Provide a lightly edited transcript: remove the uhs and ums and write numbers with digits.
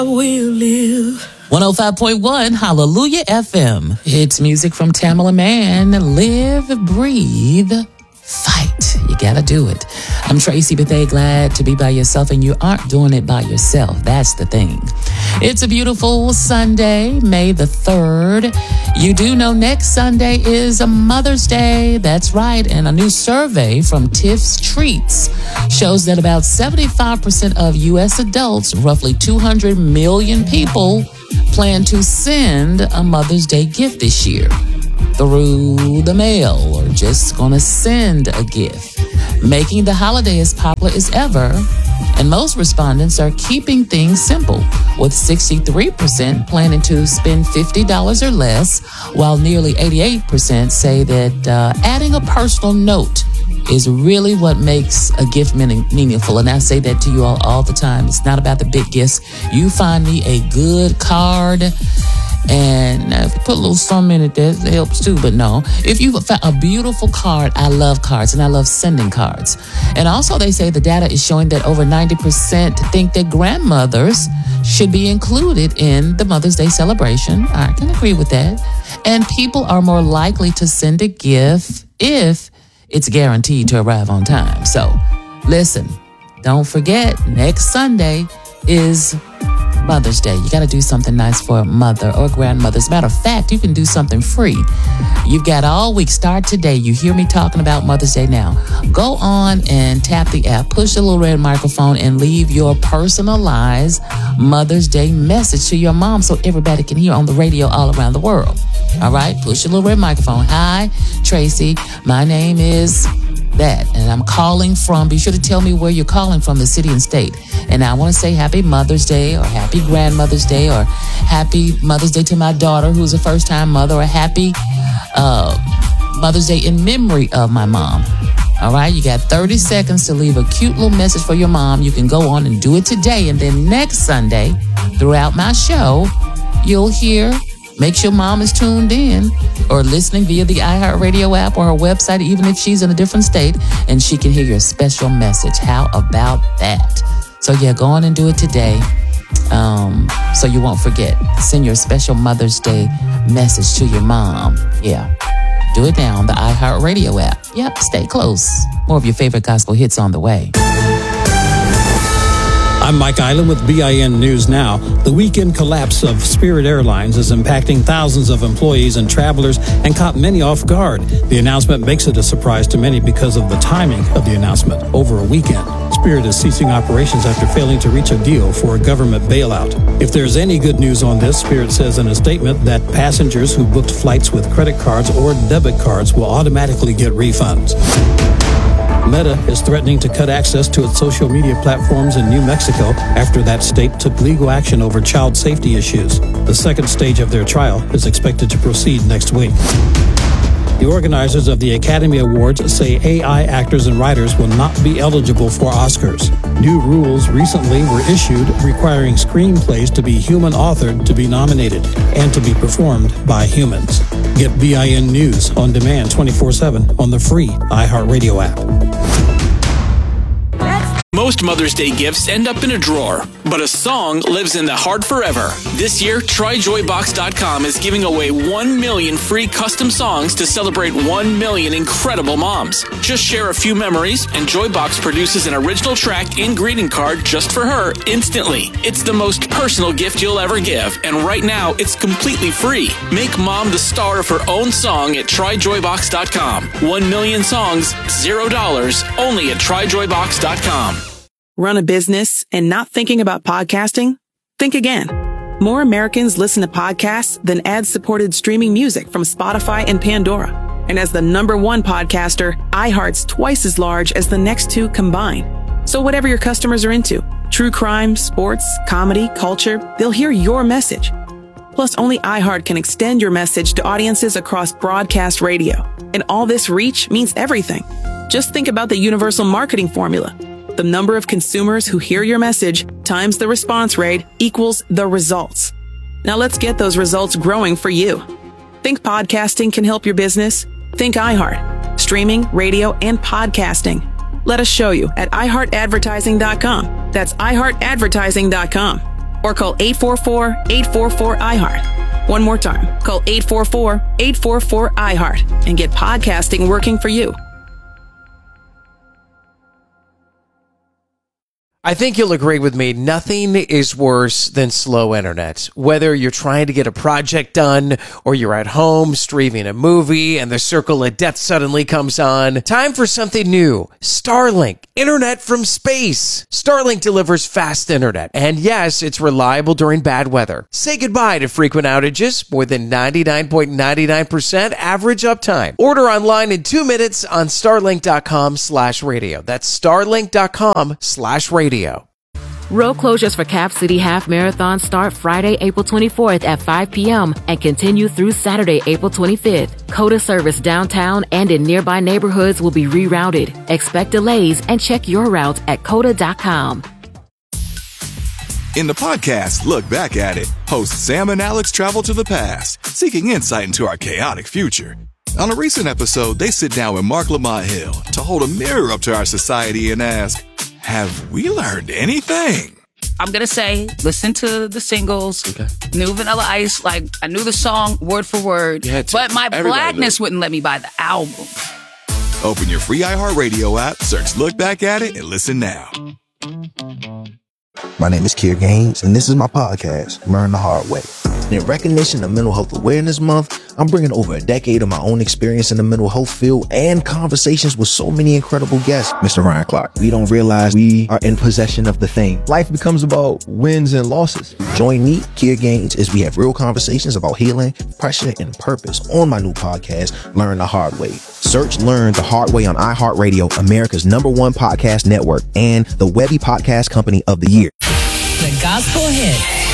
We'll live. 105.1 Hallelujah FM. It's music from Tamala Man. Live, breathe, fight. You gotta do it. I'm Tracy Bethea, glad to be by yourself, and you aren't doing it by yourself. That's the thing. It's a beautiful Sunday, May the 3rd. You do know next Sunday is a Mother's Day. That's right. And a new survey from Tiff's Treats shows that about 75% of U.S. adults, roughly 200 million people, plan to send a Mother's Day gift this year through the mail or just gonna send a gift, making the holiday as popular as ever. And most respondents are keeping things simple, with 63% planning to spend $50 or less, while nearly 88% say that adding a personal note is really what makes a gift meaningful. And I say that to you all the time. It's not about the big gifts. You find me a good card, and if you put a little something in it, that helps too. But no, if you found a beautiful card, I love cards and I love sending cards. And also they say the data is showing that over 90% think that grandmothers should be included in the Mother's Day celebration. I can agree with that. And people are more likely to send a gift if it's guaranteed to arrive on time. So listen, don't forget, next Sunday is Mother's Day. You got to do something nice for a mother or grandmother. As a matter of fact, you can do something free. You've got all week. Start today. You hear me talking about Mother's Day now. Go on and tap the app, push the little red microphone, and leave your personalized Mother's Day message to your mom so everybody can hear on the radio all around the world. All right? Push the little red microphone. Hi, Tracy. My name is that, and I'm calling from, be sure to tell me where you're calling from, the city and state. And I want to say happy Mother's Day, or happy Grandmother's Day, or happy Mother's Day to my daughter who's a first-time mother, or happy Mother's Day in memory of my mom. All right, you got 30 seconds to leave a cute little message for your mom. You can go on and do it today, and then next Sunday, throughout my show, you'll hear, make sure mom is tuned in or listening via the iHeartRadio app or her website, even if she's in a different state, and she can hear your special message. How about that? So yeah, go on and do it today, so you won't forget. Send your special Mother's Day message to your mom. Yeah, do it now on the iHeartRadio app. Yep, stay close. More of your favorite gospel hits on the way. I'm Mike Island with BIN News Now. The weekend collapse of Spirit Airlines is impacting thousands of employees and travelers and caught many off guard. The announcement makes it a surprise to many because of the timing of the announcement over a weekend. Spirit is ceasing operations after failing to reach a deal for a government bailout. If there's any good news on this, Spirit says in a statement that passengers who booked flights with credit cards or debit cards will automatically get refunds. Meta is threatening to cut access to its social media platforms in New Mexico after that state took legal action over child safety issues. The second stage of their trial is expected to proceed next week. The organizers of the Academy Awards say AI actors and writers will not be eligible for Oscars. New rules recently were issued requiring screenplays to be human-authored to be nominated and to be performed by humans. Get BIN News on demand 24/7 on the free iHeartRadio app. Most Mother's Day gifts end up in a drawer, but a song lives in the heart forever. This year, TryJoyBox.com is giving away 1 million free custom songs to celebrate 1 million incredible moms. Just share a few memories, and Joybox produces an original track and greeting card just for her instantly. It's the most personal gift you'll ever give, and right now, it's completely free. Make mom the star of her own song at TryJoyBox.com. 1 million songs, $0, only at TryJoyBox.com. Run a business and not thinking about podcasting? Think again. More Americans listen to podcasts than ad-supported streaming music from Spotify and Pandora. And as the #1 podcaster, iHeart's twice as large as the next two combined. So whatever your customers are into, true crime, sports, comedy, culture, they'll hear your message. Plus, only iHeart can extend your message to audiences across broadcast radio. And all this reach means everything. Just think about the universal marketing formula. The number of consumers who hear your message times the response rate equals the results. Now let's get those results growing for you. Think podcasting can help your business? Think iHeart. Streaming, radio, and podcasting. Let us show you at iHeartAdvertising.com. That's iHeartAdvertising.com. or call 844-844-iHeart. One more time, call 844-844-iHeart and get podcasting working for you. I think you'll agree with me, nothing is worse than slow internet. Whether you're trying to get a project done or you're at home streaming a movie and the circle of death suddenly comes on, time for something new. Starlink, internet from space. Starlink delivers fast internet. And yes, it's reliable during bad weather. Say goodbye to frequent outages, more than 99.99% average uptime. Order online in 2 minutes on starlink.com/radio. That's starlink.com/radio. Road closures for Cap City Half Marathon start Friday, April 24th at 5 p.m. and continue through Saturday, April 25th. COTA service downtown and in nearby neighborhoods will be rerouted. Expect delays and check your route at COTA.com. In the podcast, Look Back at It, hosts Sam and Alex travel to the past, seeking insight into our chaotic future. On a recent episode, they sit down with Mark Lamont Hill to hold a mirror up to our society and ask, have we learned anything? I'm going to say, listen to the singles, okay. New Vanilla Ice, like I knew the song word for word, but my blackness wouldn't let me buy the album. Open your free iHeartRadio app, search Look Back at It, and listen now. My name is Kier Gaines, and this is my podcast, Learn the Hard Way. In recognition of Mental Health Awareness Month, I'm bringing over a decade of my own experience in the mental health field and conversations with so many incredible guests. Mr. Ryan Clark, we don't realize we are in possession of the thing. Life becomes about wins and losses. Join me, Kier Gaines, as we have real conversations about healing, pressure, and purpose on my new podcast, Learn the Hard Way. Search Learn the Hard Way on iHeartRadio, America's #1 podcast network, and the Webby Podcast Company of the Year. The Gospel Hit